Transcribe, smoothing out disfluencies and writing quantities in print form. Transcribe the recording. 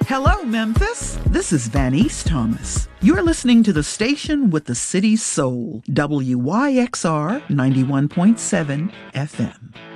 Hello, Memphis. This is Vanice Thomas. You're listening to the station with the city's soul, WYXR 91.7 FM.